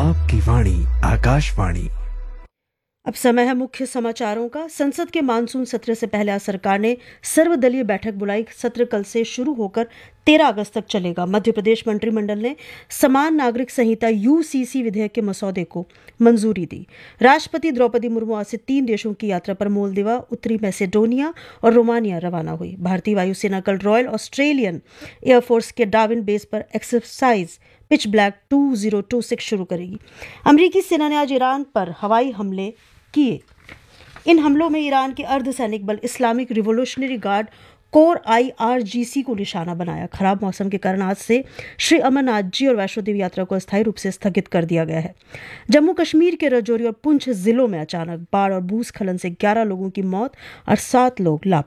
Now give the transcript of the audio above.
आपकी वाणी आकाशवाणी। अब समय है मुख्य समाचारों का। संसद के मानसून सत्र से पहले आज सरकार ने सर्वदलीय बैठक बुलाई। सत्र कल से शुरू होकर 13 अगस्त तक चलेगा। मध्य प्रदेश मंत्रिमंडल ने समान नागरिक संहिता यूसीसी विधेयक के मसौदे को मंजूरी दी। राष्ट्रपति द्रौपदी मुर्मू आज से 3 देशों की यात्रा पर मोल्दोवा, उत्तरी मैसेडोनिया और रोमानिया रवाना हुई। भारतीय वायुसेना कल रॉयल ऑस्ट्रेलियन एयरफोर्स के डार्विन बेस पर एक्सरसाइज पिच ब्लैक 2026 शुरू करेगी। अमेरिकी सेना ने आज ईरान पर हवाई हमले किए। इन हमलों में ईरान के अर्धसैनिक बल Islamic revolutionary guard core IRGC को निशाना बनाया। खराब मौसम के कारण आज से श्री अमरनाथ जी और वैष्णो देवी यात्रा को अस्थायी रूप से स्थगित कर दिया गया है। जम्मू कश्मीर के राजौरी और पुंछ जिलों में अचानक बाढ़ और भूस्खलन से 11 लोगों की मौत और 7 लोग लापता।